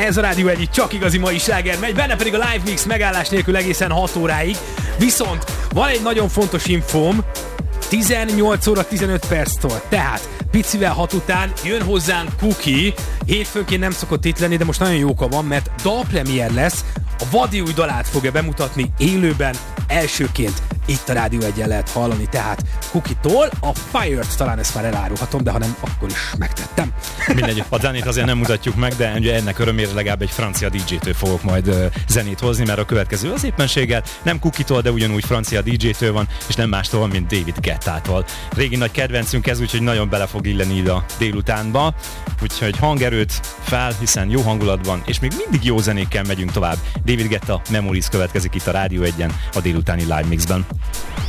Ez a Rádió Egy, csak igazi mai sláger megy, benne pedig a live mix megállás nélkül egészen 6 óráig. Viszont van egy nagyon fontos infóm, 18 óra 15 perctől, tehát picivel 6 után jön hozzánk Kuki. Hétfőnként nem szokott itt lenni, de most nagyon jóka van, mert dalpremier lesz. A vadi új dalát fogja bemutatni élőben, elsőként itt a Rádió Egyen lehet hallani, tehát Kukitól a Fire-t, talán ezt már elárulhatom, de ha nem, akkor is megtettem. Mindegy, a zenét azért nem mutatjuk meg, de ugye ennek örömére legalább egy francia DJ-től fogok majd zenét hozni, mert a következő az éppenséggel nem Kukitól, de ugyanúgy francia DJ-től van, és nem mástól, mint David Guettától. Régi nagy kedvencünk ez, úgyhogy nagyon bele fog illeni ide a délutánba, úgyhogy hangerőt fel, hiszen jó hangulatban, és még mindig jó zenékkel megyünk tovább. David Guetta Memories következik itt a Rádió Egyen a délutáni live mixben.